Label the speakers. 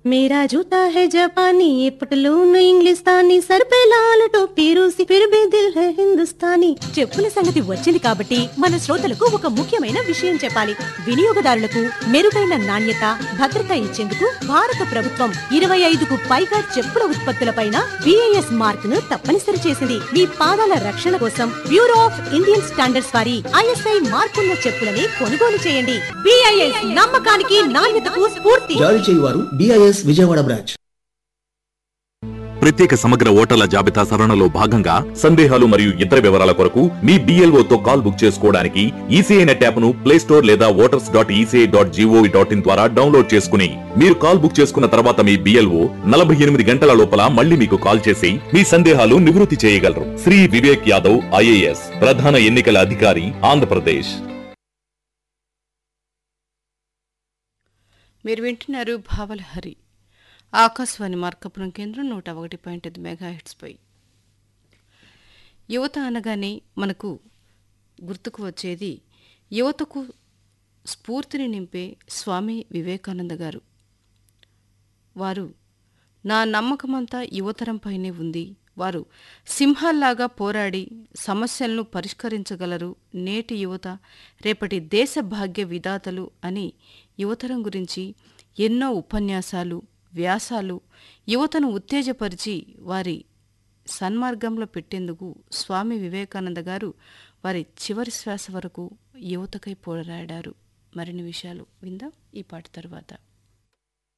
Speaker 1: मेरा जूता है जापानी ये पटलून इंग्लिस्तानी सर पे लाल टोपी रूसी फिर भी दिल है हिंदुस्तानी చెప్పుల సంగతి వచ్చింది కాబట్టి మన శ్రోతలకు ఒక ముఖ్యమైన విషయం చెప్పాలి. వినియోగదారులకు మెరుగైన నాణ్యత భద్రత ఇచ్చేందుకు భారత ప్రభుత్వం 25కు పైగా చెప్పుల ఉత్పత్తులపైన BIS మార్క్ ను తప్పనిసరి చేసింది. మీ పాదాల రక్షణ కోసం బ్యూరో ఆఫ్ ఇండియన్ స్టాండర్డ్స్ వారి ISI మార్కున్న చెప్పులని కొనుగోలు చేయండి. BIS నమ్మకానికి నాణ్యతకు స్ఫూర్తి.
Speaker 2: జారీ చేయువారు BIS విజయవాడ బ్రాంచ్.
Speaker 3: ప్రత్యేక సమగ్ర ఓటర్ల జాబితా సవరణలో భాగంగా సందేహాలు మరియు ఇతర వివరాల కొరకు మీ BLO తో కాల్ బుక్ చేసుకోవడానికి ఈసీఐ నెట్ యాప్ ను ప్లే స్టోర్ లేదా voters.eca.gov.in ద్వారా డౌన్లోడ్ చేసుకుని మీరు కాల్ బుక్ చేసుకున్న తర్వాత మీ BLO 48 గంటల లోపల మళ్ళీ మీకు కాల్ చేసి మీ సందేహాలు నివృత్తి చేయగలరు. శ్రీ వివేక్ యాదవ్ IAS ప్రధాన ఎన్నికల అధికారి ఆంధ్రప్రదేశ్.
Speaker 4: మీరు వింటున్నారు భావలహరి ఆకాశవాణి మార్కపురం కేంద్రం 101.5 మెగాహెర్ట్జ్ పై. యువత అనగానే మనకు గుర్తుకు వచ్చేది యువతకు స్ఫూర్తిని నింపే స్వామి వివేకానంద గారు. వారు నా నమ్మకమంతా యువతరంపైనే ఉంది, వారు సింహాల్లాగా పోరాడి సమస్యలను పరిష్కరించగలరు, నేటి యువత రేపటి దేశ భాగ్య విధాతలు అని యువతరం గురించి ఎన్నో ఉపన్యాసాలు వ్యాసాలు యువతను ఉత్తేజపరిచి వారి సన్మార్గంలో పెట్టేందుకు స్వామి వివేకానంద గారు వారి చివరి శ్వాస వరకు యువతకై పోరాడారు. మరిన్ని విషయాలు విందాం ఈ పాట తరువాత.